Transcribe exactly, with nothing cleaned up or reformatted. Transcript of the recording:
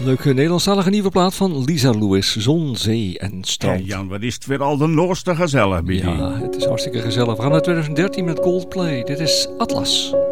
Leuke Nederlandstalige nieuwe plaat van Lisa Lewis, Zon, Zee en Strand. Ja, Jan, wat is het weer al de noorste gezellig bij die. Ja, het is hartstikke gezellig. We gaan naar twintig dertien met Coldplay. Dit is Atlas.